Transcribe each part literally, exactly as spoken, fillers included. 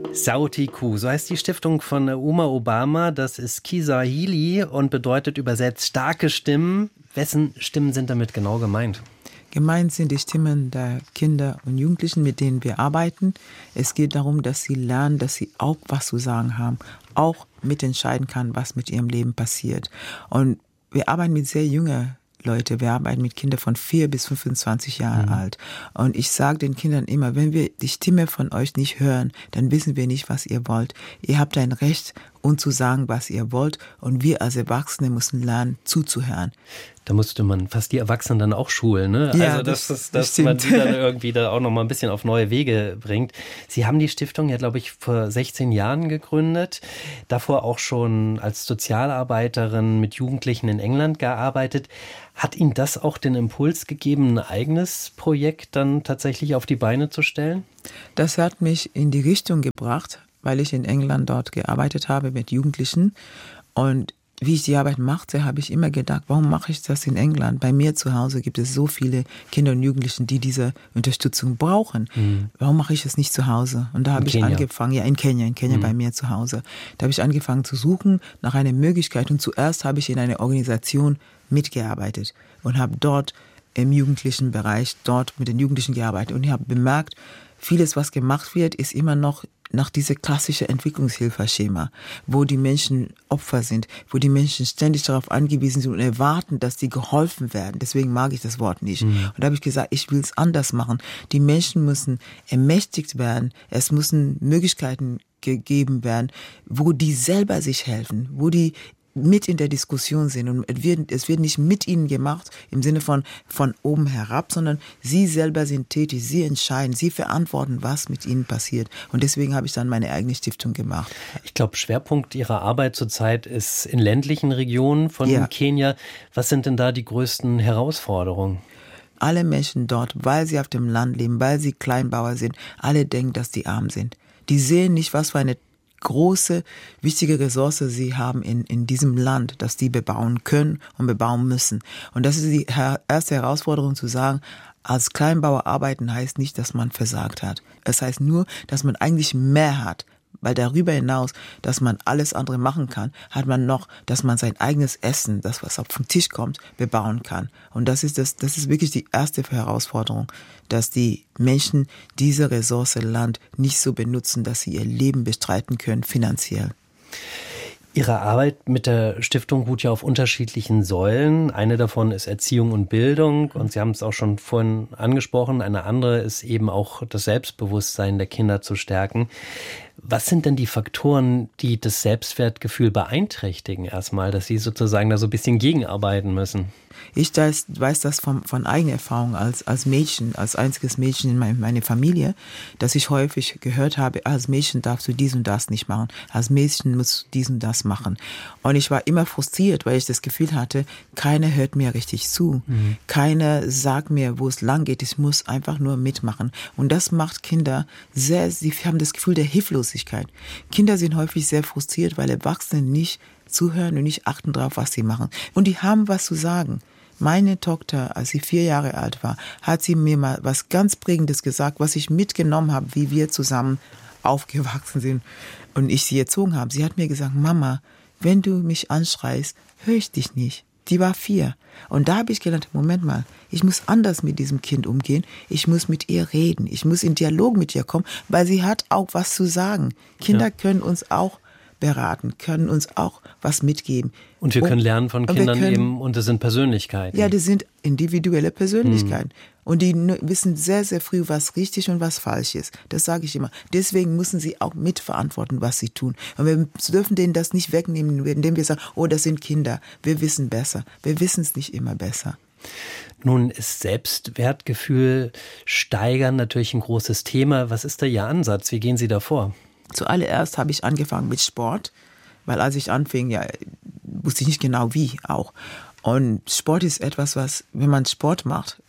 Sauti Ku, so heißt die Stiftung von Uma Obama. Das ist Kiswahili und bedeutet übersetzt starke Stimmen. Wessen Stimmen sind damit genau gemeint? Gemeint sind die Stimmen der Kinder und Jugendlichen, mit denen wir arbeiten. Es geht darum, dass sie lernen, dass sie auch was zu sagen haben, auch mitentscheiden kann, was mit ihrem Leben passiert. Und wir arbeiten mit sehr jungen Leute, wir arbeiten mit Kindern von vier bis fünfundzwanzig Jahre mhm. alt. Und ich sage den Kindern immer, wenn wir die Stimme von euch nicht hören, dann wissen wir nicht, was ihr wollt. Ihr habt ein Recht, uns zu sagen, was ihr wollt. Und wir als Erwachsene müssen lernen, zuzuhören. Da musste man fast die Erwachsenen dann auch schulen, ne? Ja, also, dass, das, dass das man die dann irgendwie da auch noch mal ein bisschen auf neue Wege bringt. Sie haben die Stiftung ja, glaube ich, vor sechzehn Jahren gegründet. Davor auch schon als Sozialarbeiterin mit Jugendlichen in England gearbeitet. Hat Ihnen das auch den Impuls gegeben, ein eigenes Projekt dann tatsächlich auf die Beine zu stellen? Das hat mich in die Richtung gebracht, weil ich in England dort gearbeitet habe mit Jugendlichen. Und wie ich die Arbeit machte, habe ich immer gedacht, warum mache ich das in England? Bei mir zu Hause gibt es so viele Kinder und Jugendlichen, die diese Unterstützung brauchen. Mhm. Warum mache ich das nicht zu Hause? Und da habe ich angefangen, ja in Kenia, in Kenia mhm. bei mir zu Hause. Da habe ich angefangen zu suchen nach einer Möglichkeit. Und zuerst habe ich in einer Organisation mitgearbeitet und habe dort im jugendlichen Bereich, dort mit den Jugendlichen gearbeitet. Und ich habe bemerkt, vieles, was gemacht wird, ist immer noch nach diesem klassischen Entwicklungshilfeschema, wo die Menschen Opfer sind, wo die Menschen ständig darauf angewiesen sind und erwarten, dass sie geholfen werden. Deswegen mag ich das Wort nicht. Mhm. Und da habe ich gesagt, ich will es anders machen. Die Menschen müssen ermächtigt werden. Es müssen Möglichkeiten gegeben werden, wo die selber sich helfen, wo die mit in der Diskussion sind. Und es wird, es wird nicht mit ihnen gemacht im Sinne von von oben herab, sondern sie selber sind tätig, sie entscheiden, sie verantworten, was mit ihnen passiert. Und deswegen habe ich dann meine eigene Stiftung gemacht. Ich glaube, Schwerpunkt Ihrer Arbeit zurzeit ist in ländlichen Regionen von ja. Kenia. Was sind denn da die größten Herausforderungen? Alle Menschen dort, weil sie auf dem Land leben, weil sie Kleinbauer sind, alle denken, dass die arm sind. Die sehen nicht, was für eine große, wichtige Ressource sie haben in, in diesem Land, dass die bebauen können und bebauen müssen. Und das ist die erste Herausforderung zu sagen, als Kleinbauer arbeiten heißt nicht, dass man versagt hat. Es heißt nur, dass man eigentlich mehr hat. Weil darüber hinaus, dass man alles andere machen kann, hat man noch, dass man sein eigenes Essen, das was auf den Tisch kommt, bebauen kann. Und das ist das, das ist wirklich die erste Herausforderung, dass die Menschen diese Ressource Land nicht so benutzen, dass sie ihr Leben bestreiten können finanziell. Ihre Arbeit mit der Stiftung ruht ja auf unterschiedlichen Säulen. Eine davon ist Erziehung und Bildung und Sie haben es auch schon vorhin angesprochen. Eine andere ist eben auch das Selbstbewusstsein der Kinder zu stärken. Was sind denn die Faktoren, die das Selbstwertgefühl beeinträchtigen erstmal, dass Sie sozusagen da so ein bisschen gegenarbeiten müssen? Ich weiß, weiß das von, von eigener Erfahrung als, als Mädchen, als einziges Mädchen in mein, meiner Familie, dass ich häufig gehört habe, als Mädchen darfst du dies und das nicht machen, als Mädchen musst du dies und das machen. Und ich war immer frustriert, weil ich das Gefühl hatte, keiner hört mir richtig zu. Mhm. Keiner sagt mir, wo es lang geht. Ich muss einfach nur mitmachen. Und das macht Kinder sehr, sie haben das Gefühl der Hilflosigkeit. Kinder sind häufig sehr frustriert, weil Erwachsene nicht zuhören und nicht achten darauf, was sie machen. Und die haben was zu sagen. Meine Tochter, als sie vier Jahre alt war, hat sie mir mal was ganz Prägendes gesagt, was ich mitgenommen habe, wie wir zusammen aufgewachsen sind und ich sie erzogen habe. Sie hat mir gesagt, Mama, wenn du mich anschreist, höre ich dich nicht. Die war vier. Und da habe ich gelernt, Moment mal, ich muss anders mit diesem Kind umgehen. Ich muss mit ihr reden. Ich muss in Dialog mit ihr kommen, weil sie hat auch was zu sagen. Kinder ja. können uns auch beraten, können uns auch was mitgeben. Und wir können lernen von Kindern können, eben, und das sind Persönlichkeiten. Ja, das sind individuelle Persönlichkeiten. Hm. Und die wissen sehr, sehr früh, was richtig und was falsch ist. Das sage ich immer. Deswegen müssen sie auch mitverantworten, was sie tun. Und wir dürfen denen das nicht wegnehmen, indem wir sagen, oh, das sind Kinder. Wir wissen besser. Wir wissen es nicht immer besser. Nun ist Selbstwertgefühl steigern natürlich ein großes Thema. Was ist da Ihr Ansatz? Wie gehen Sie da vor? Zuallererst habe ich angefangen mit Sport, weil als ich anfing, ja, wusste ich nicht genau wie auch. Und Sport ist etwas, was, wenn man Sport macht,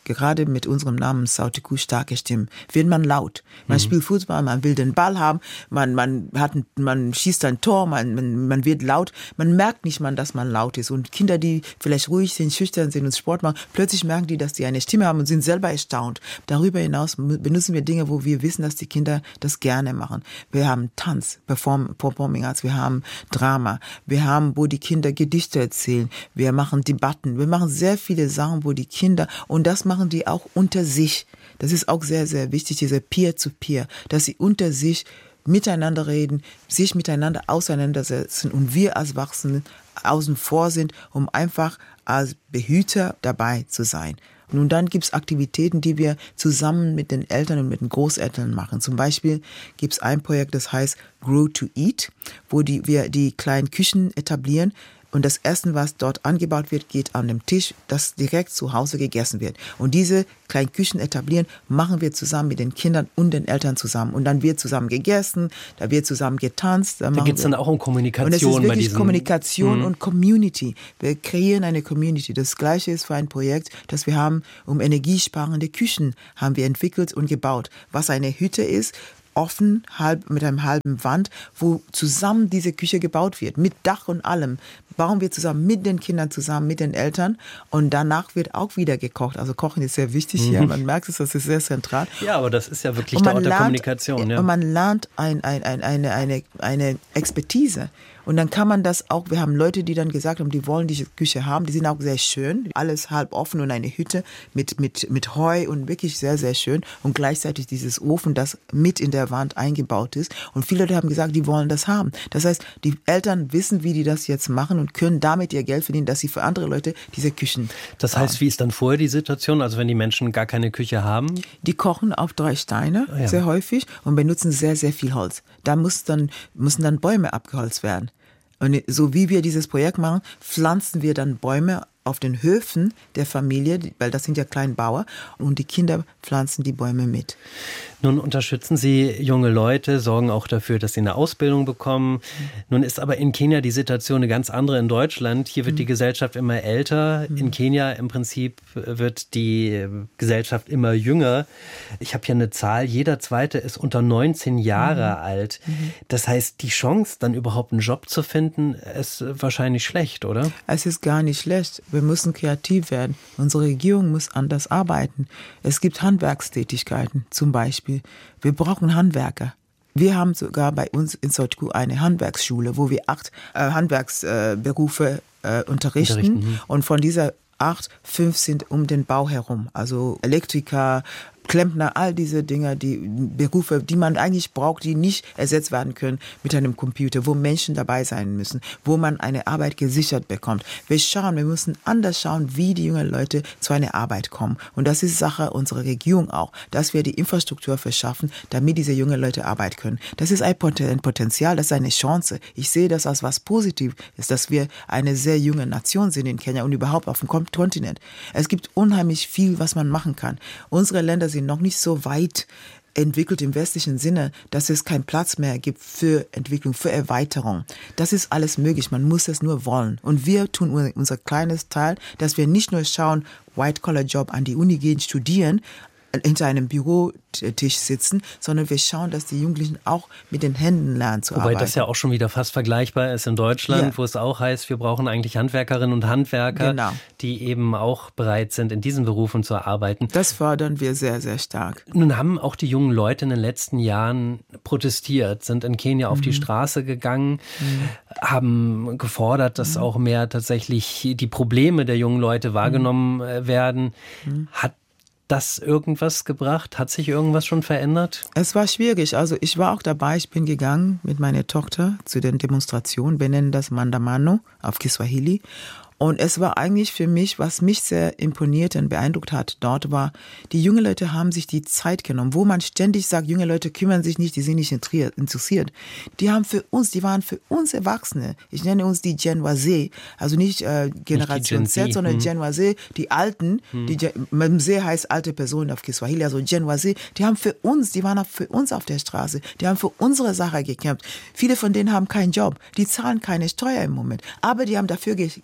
gerade mit unserem Namen Sauti-Ku, starke Stimmen, wird man laut. Man mhm. spielt Fußball, man will den Ball haben, man, man, hat, man schießt ein Tor, man, man, man wird laut. Man merkt nicht mal, dass man laut ist. Und Kinder, die vielleicht ruhig sind, schüchtern sind und Sport machen, plötzlich merken die, dass die eine Stimme haben und sind selber erstaunt. Darüber hinaus benutzen wir Dinge, wo wir wissen, dass die Kinder das gerne machen. Wir haben Tanz, Perform, Performing Arts, wir haben Drama, wir haben, wo die Kinder Gedichte erzählen, wir machen Debatten, wir machen sehr viele Sachen, wo die Kinder, und das machen die auch unter sich. Das ist auch sehr, sehr wichtig, diese Peer-to-Peer, dass sie unter sich miteinander reden, sich miteinander auseinandersetzen und wir als Erwachsene außen vor sind, um einfach als Behüter dabei zu sein. Und dann gibt es Aktivitäten, die wir zusammen mit den Eltern und mit den Großeltern machen. Zum Beispiel gibt es ein Projekt, das heißt Grow to Eat, wo die, wir die kleinen Küchen etablieren. Und das Essen, was dort angebaut wird, geht an dem Tisch, das direkt zu Hause gegessen wird. Und diese kleinen Küchen etablieren, machen wir zusammen mit den Kindern und den Eltern zusammen. Und dann wird zusammen gegessen, da wird zusammen getanzt. Da geht es dann auch um Kommunikation. Und es ist wirklich bei diesen Kommunikation mhm. und Community. Wir kreieren eine Community. Das Gleiche ist für ein Projekt, das wir haben, um energiesparende Küchen haben wir entwickelt und gebaut. Was eine Hütte ist, offen, halb, mit einem halben Wand, wo zusammen diese Küche gebaut wird, mit Dach und allem. Bauen wir zusammen mit den Kindern zusammen, mit den Eltern, und danach wird auch wieder gekocht. Also Kochen ist sehr wichtig hier, man merkt es, das ist sehr zentral. Ja, aber das ist ja wirklich der Ort der Kommunikation. Ja. Und man lernt ein, ein, ein, eine, eine, eine Expertise. Und dann kann man das auch, wir haben Leute, die dann gesagt haben, die wollen diese Küche haben, die sind auch sehr schön, alles halb offen und eine Hütte mit, mit, mit Heu und wirklich sehr, sehr schön, und gleichzeitig dieses Ofen, das mit in der Wand eingebaut ist, und viele Leute haben gesagt, die wollen das haben. Das heißt, die Eltern wissen, wie die das jetzt machen und können damit ihr Geld verdienen, dass sie für andere Leute diese Küchen Das heißt, bauen. Wie ist dann vorher die Situation, also wenn die Menschen gar keine Küche haben? Die kochen auf drei Steine, ja. sehr häufig, und benutzen sehr, sehr viel Holz. Da muss dann, müssen dann Bäume abgeholzt werden. Und so wie wir dieses Projekt machen, pflanzen wir dann Bäume auf den Höfen der Familie, weil das sind ja Kleinbauer, und die Kinder pflanzen die Bäume mit. Nun unterstützen Sie junge Leute, sorgen auch dafür, dass sie eine Ausbildung bekommen. Nun ist aber in Kenia die Situation eine ganz andere in Deutschland. Hier wird mhm. die Gesellschaft immer älter. Mhm. In Kenia im Prinzip wird die Gesellschaft immer jünger. Ich habe hier eine Zahl, jeder Zweite ist unter neunzehn Jahre mhm. alt. Mhm. Das heißt, die Chance, dann überhaupt einen Job zu finden, ist wahrscheinlich schlecht, oder? Es ist gar nicht schlecht. Wir müssen kreativ werden. Unsere Regierung muss anders arbeiten. Es gibt Handwerkstätigkeiten zum Beispiel. Wir brauchen Handwerker. Wir haben sogar bei uns in Sauti-Ku eine Handwerksschule, wo wir acht äh, Handwerksberufe äh, unterrichten. unterrichten. Und von dieser acht, fünf sind um den Bau herum. Also Elektriker, Klempner, all diese Dinge, die Berufe, die man eigentlich braucht, die nicht ersetzt werden können mit einem Computer, wo Menschen dabei sein müssen, wo man eine Arbeit gesichert bekommt. Wir schauen, wir müssen anders schauen, wie die jungen Leute zu einer Arbeit kommen. Und das ist Sache unserer Regierung auch, dass wir die Infrastruktur verschaffen, damit diese jungen Leute arbeiten können. Das ist ein Potenzial, das ist eine Chance. Ich sehe das als was Positives, dass wir eine sehr junge Nation sind in Kenia und überhaupt auf dem Kontinent. Es gibt unheimlich viel, was man machen kann. Unsere Länder sind noch nicht so weit entwickelt im westlichen Sinne, dass es keinen Platz mehr gibt für Entwicklung, für Erweiterung. Das ist alles möglich, man muss es nur wollen. Und wir tun unser kleines Teil, dass wir nicht nur schauen, White-Collar-Job an die Uni gehen, studieren, hinter einem Bürotisch sitzen, sondern wir schauen, dass die Jugendlichen auch mit den Händen lernen zu Wobei arbeiten. Wobei das ja auch schon wieder fast vergleichbar ist in Deutschland, ja. wo es auch heißt, wir brauchen eigentlich Handwerkerinnen und Handwerker, genau. die eben auch bereit sind, in diesen Berufen zu arbeiten. Das fördern wir sehr, sehr stark. Nun haben auch die jungen Leute in den letzten Jahren protestiert, sind in Kenia auf mhm. die Straße gegangen, mhm. haben gefordert, dass mhm. auch mehr tatsächlich die Probleme der jungen Leute wahrgenommen mhm. werden. Mhm. Hat das irgendwas gebracht? Hat sich irgendwas schon verändert? Es war schwierig. Also ich war auch dabei. Ich bin gegangen mit meiner Tochter zu den Demonstrationen. Wir nennen das Maandamano auf Kiswahili. Und es war eigentlich für mich, was mich sehr imponiert und beeindruckt hat dort war, die jungen Leute haben sich die Zeit genommen, wo man ständig sagt, junge Leute kümmern sich nicht, die sind nicht interessiert. Die haben für uns, die waren für uns Erwachsene. Ich nenne uns die Gen Y, also nicht äh, Generation nicht Z, sondern hm. Gen Y, die Alten, hm. die Z heißt alte Personen auf Kiswahili, also Gen Y, die haben für uns, die waren auch für uns auf der Straße, die haben für unsere Sache gekämpft. Viele von denen haben keinen Job, die zahlen keine Steuer im Moment, aber die haben dafür gekämpft,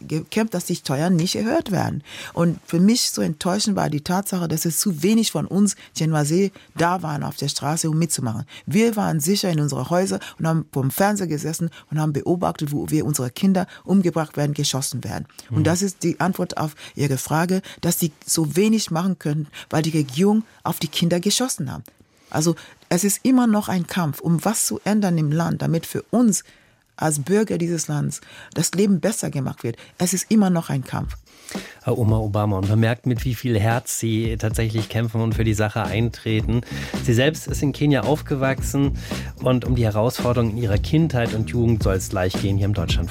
gekämpft, dass die Steuern nicht erhöht werden. Und für mich so enttäuschend war die Tatsache, dass es zu wenig von uns Genoisés da waren auf der Straße, um mitzumachen. Wir waren sicher in unseren Häusern und haben vom Fernseher gesessen und haben beobachtet, wo wir unsere Kinder umgebracht werden, geschossen werden. Mhm. Und das ist die Antwort auf Ihre Frage, dass sie so wenig machen können, weil die Regierung auf die Kinder geschossen haben. Also es ist immer noch ein Kampf, um was zu ändern im Land, damit für uns als Bürger dieses Landes das Leben besser gemacht wird. Es ist immer noch ein Kampf. Herr Oma Obama, und man merkt, mit wie viel Herz Sie tatsächlich kämpfen und für die Sache eintreten. Sie selbst ist in Kenia aufgewachsen und um die Herausforderungen in ihrer Kindheit und Jugend soll es gleich gehen hier im Deutschlandfunk.